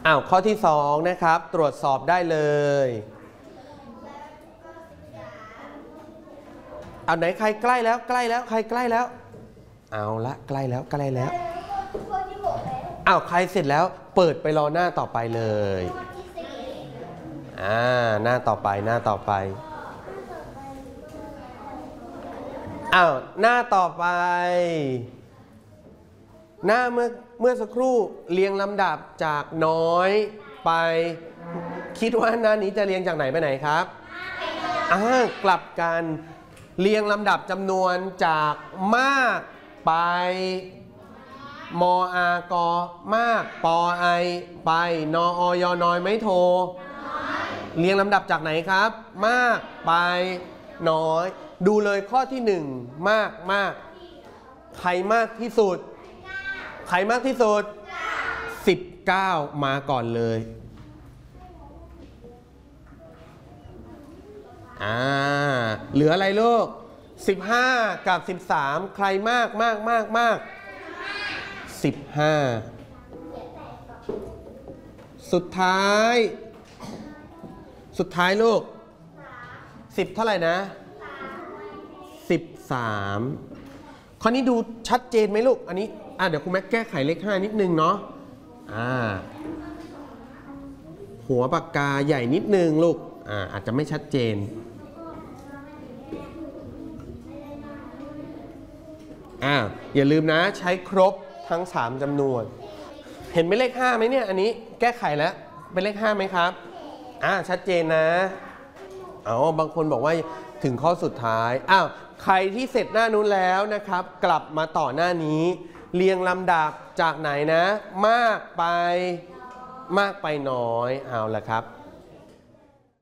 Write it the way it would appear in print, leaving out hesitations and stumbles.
ข้อที่2นะครับตรวจสอบได้เลยเอาไหนใครใกล้แล้วใครใกล้แล้วเอาละใกล้แล้วใครเสร็จแล้วเปิดไปรอหน้าต่อไปเลยหน้าต่อไปหน้าต่อไปหน้าต่อไปหน้าเมื่อสักครู่เรียงลำดับจากน้อยไปคิดว่าหน้านี้จะเรียงจากไหนไปไหนครับกลับกันเรียงลำดับจำนวนจากมากไปมอากอมากปอไอไปนออยน้อยไม่โทเรียงลำดับจากไหนครับมากไปน้อยดูเลยข้อที่1มากใครมากที่สุด19มาก่อนเลยเหลืออะไรลูก15กับ13ใครมาก15สุดท้ายลูก10เท่าไหร่นะ13ข้อนี้ดูชัดเจนไหมลูกอันนี้เดี๋ยวคุณแม่แก้ไขเลข5นิดนึงเนาะหัวปากกาใหญ่นิดนึงลูกอาจจะไม่ชัดเจนอย่าลืมนะใช้ครบทั้ง3จำนวนเห็นไหมเลข5ไหมเนี่ยอันนี้แก้ไขแล้วเป็นเลข5ไหมครับชัดเจนนะบางคนบอกว่าถึงข้อสุดท้ายใครที่เสร็จหน้านู้นแล้วนะครับกลับมาต่อหน้านี้เรียงลำดับจากไหนนะมากไปน้อยเอาละครับ